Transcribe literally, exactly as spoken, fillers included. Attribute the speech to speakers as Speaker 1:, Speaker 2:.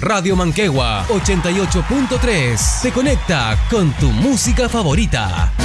Speaker 1: Radio Manquehue ochenta y ocho punto tres te conecta con tu música favorita.